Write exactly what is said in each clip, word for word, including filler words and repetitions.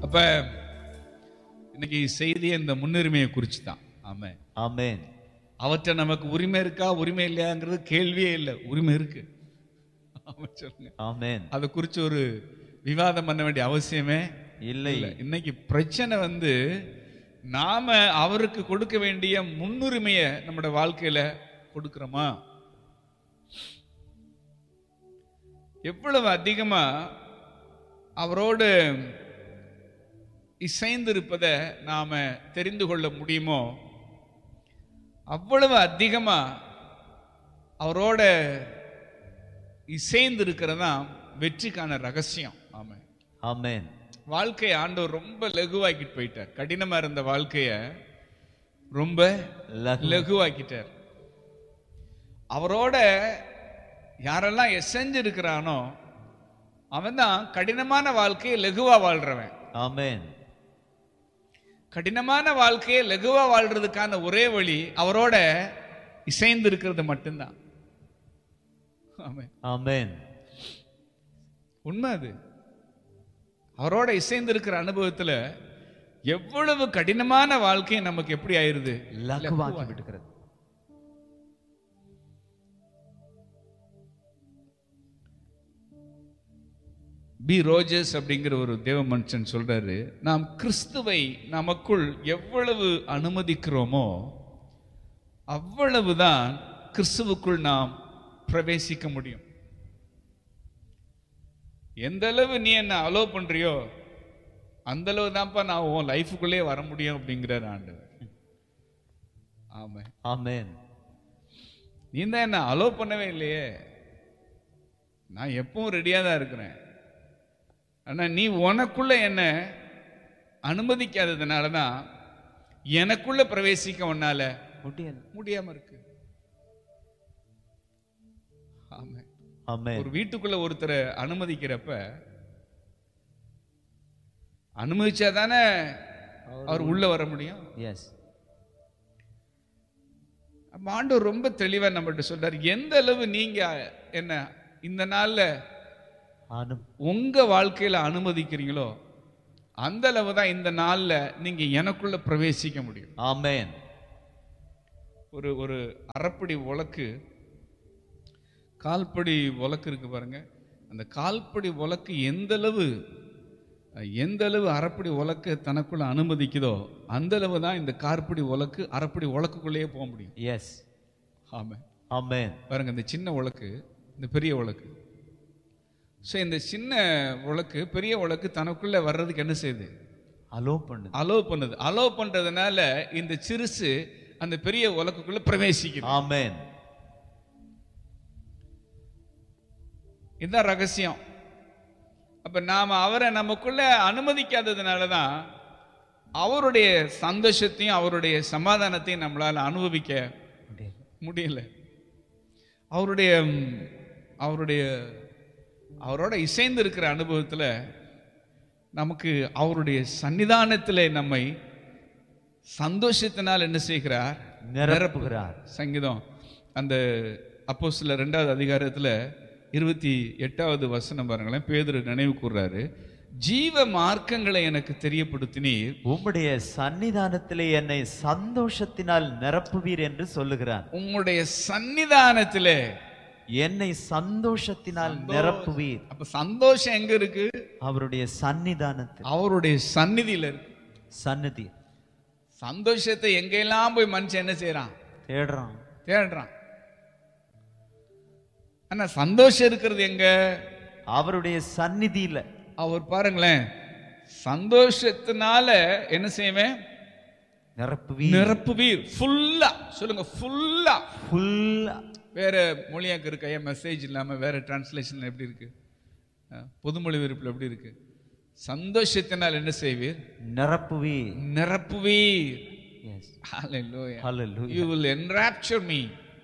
அப்ப இன்னைக்கு செய்தி இந்த முன்னுரிமையை குறித்து தான். ஆமென் ஆமென். அவற்றை நமக்கு உரிமை இருக்கா உரிமை இல்லையாங்கிறது கேள்வியே இல்லை. உரிமை இருக்கு. சொல்லுங்க. ஆமென். அதை குறித்து ஒரு விவாதம் பண்ண வேண்டிய அவசியமே இல்லை. இன்னைக்கு பிரச்சனை வந்து நாம அவருக்கு கொடுக்க வேண்டிய முன்னுரிமையை நம்முடைய வாழ்க்கையில கொடுக்கிறோமா? எவ்வளவு அதிகமா அவரோடு இசைந்திருப்பதை நாம தெரிந்து கொள்ள முடியுமோ அவ்வளவு அதிகமா அவரோட இசைந்து இருக்கிறதா வெற்றிக்கான ரகசியம். ஆமென் ஆமென். வாழ்க்கையை ஆண்டவர் ரொம்ப லகுவாக்கிட்டு போயிட்டார். கடினமா இருந்த வாழ்க்கைய ரொம்ப லகுவாக்கிட்டார். அவரோட யாரெல்லாம் எசைஞ்சு இருக்கிறானோ அவன் தான் கடினமான வாழ்க்கையை லகுவா வாழ்றவன். ஆமென். கடினமான வாழ்க்கையை லகுவா வாழ்றதுக்கான ஒரே வழி அவரோட இசைந்து இருக்கிறது மட்டும்தான். ஆமென் ஆமென். உண்மை அது. அவரோட இசைந்து இருக்கிற அனுபவத்துல எவ்வளவு கடினமான வாழ்க்கை நமக்கு எப்படி ஆயிருது, லகுவாக்கி விடுகிறது. பி ரோஜர்ஸ் அப்படிங்கிற ஒரு தேவ மனுஷன் சொல்றாரு, நாம் கிறிஸ்துவை நமக்குள் எவ்வளவு அனுமதிக்கிறோமோ அவ்வளவுதான் கிறிஸ்துவுக்குள் நாம் பிரவேசிக்க முடியும். எந்த அளவு நீ என்ன அலோ பண்றியோ அந்த அளவு தான்ப்பா நான் உன் லைஃபுக்குள்ளே வர முடியும் அப்படிங்கிறார் ஆண்டவர். ஆமென் ஆமென். நீ தான் என்ன அலோ பண்ணவே இல்லையே, நான் எப்பவும் ரெடியா தான் இருக்கிறேன். ஆனா நீ உனக்குள்ள என்ன அனுமதிக்காததுனாலதான் எனக்குள்ள பிரவேசிக்க உன்னால முடியல முடியாம இருக்கு. ஆமென் ஆமென். ஒரு வீட்டுக்குள்ள ஒருத்தரை அனுமதிக்கிறப்ப அனுமதிச்சாதானே அவர் உள்ள வர முடியும். எஸ். ஆண்டவர் ரொம்ப தெளிவா நம்மகிட்ட சொல்றாரு, எந்த அளவு நீங்க என்ன இந்த நாள்ல உங்க வாழ்க்கையில அனுமதிக்கிறீங்களோ அந்த அளவு தான் இந்த நாள்ல நீங்க எனக்குள்ள பிரவேசிக்க முடியும். ஆமென். ஒரு ஒரு அரைப்படி உலக்கு, கால்படி உலக்கு இருக்கு பாருங்க. அந்த கால்படி உலக்கு எந்த அளவு எந்த அளவு அரைப்படி உலக்கு தனக்குள்ள அனுமதிக்குதோ அந்த அளவு தான் இந்த கார்படி உலக்கு அரைப்படி உலக்குக்குள்ளேயே போக முடியும். எஸ். ஆமென் ஆமென். பாருங்க, இந்த சின்ன உலக்கு இந்த பெரிய உலக்கு. ஸோ இந்த சின்ன உலக்கு பெரிய உலக்கு தனக்குள்ள வர்றதுக்கு என்ன செய்யுது? அலோ பண்ணுது. அலோ பண்ணுது. அலோ பண்றதுனால இந்த சிறுசு அந்த பெரிய உலக்குக்குள்ள பிரவேசிக்குது. ஆமென். இதுதான் ரகசியம். அப்ப நாம அவரை நமக்குள்ள அனுமதிக்காததுனாலதான் அவருடைய சந்தோஷத்தையும் அவருடைய சமாதானத்தையும் நம்மளால அனுபவிக்க முடியல. அவருடைய அவருடைய அவரோட இசைந்து இருக்கிற அனுபவத்துல நமக்கு அவருடைய சன்னிதானத்திலே நம்மை சந்தோஷத்தினால் என்ன செய்கிறார்? நிரப்புகிறார். சங்கீதம் அந்த அப்போஸ்தலர் இரண்டாவது அதிகாரத்துல இருபத்தி எட்டாவது வசனம் பாருங்களேன். பேதுரு நினைவு கூர்றாரு, ஜீவ மார்க்கங்களை எனக்கு தெரியப்படுத்தினீர், உம்முடைய சன்னிதானத்திலே என்னை சந்தோஷத்தினால் நிரப்புவீர் என்று சொல்லுகிறார். உம்முடைய சன்னிதானத்திலே என்னை சந்தோஷத்தினால் நிரப்புவீர். அப்ப சந்தோஷம் எங்க இருக்கு? அவருடைய சன்னிதானத்தில், அவருடைய சந்நிதியில இருக்கு. சந்நிதி. சந்தோஷத்தை எங்கெல்லாம் போய் மனுஷன் என்ன செய்யறான்? தேடுறான் தேடுறான். ஆனா சந்தோஷம் இருக்கிறது எங்க? அவருடைய சந்நிதியில. அவர் பாருங்களேன், சந்தோஷத்தினால என்ன செய்வேன்? நிரப்புவீர். நிரப்புவீர். ஃபுல்லா சொல்லுங்க, ஃபுல்லா. ஃபுல்லா. வேற மொழியாக்கு இருக்க மெசேஜ் இல்லாம வேற டிரான்ஸ்லேஷன் எப்படி இருக்கு? பொதுமொழி விருப்பில் எப்படி இருக்கு? சந்தோஷத்தினால் என்ன செய்வீர்? நிரப்புவீர். நிரப்புவீர். Yes. Hallelujah. Hallelujah. You will enrapture me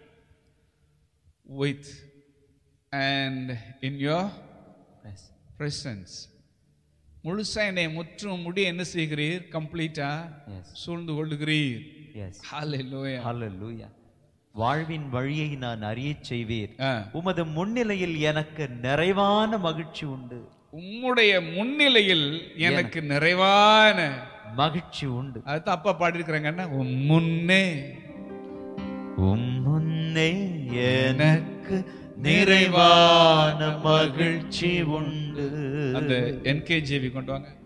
with and in your Yes. presence. முழுசா என்னை முற்றும் முடி என்ன செய்கிறீர்? கம்ப்ளீட்டா சூழ்ந்து கொள்ளுகிறீர். Yes. Hallelujah. Hallelujah. வாழ்வின் வழியை நான் அறிய செய்வீர். உமது முன்னிலையில் எனக்கு நிறைவான மகிழ்ச்சி உண்டு. உம்முடைய முன்னிலையில் எனக்கு நிறைவான மகிழ்ச்சி உண்டு. அதுதான் அப்பா பாடியிருக்கிறாங்கன்னா, உம் முன்னே உம் முன்னே எனக்கு நிறைவான மகிழ்ச்சி உண்டு. அந்த என்கேஜேவி கொண்டு வாங்க.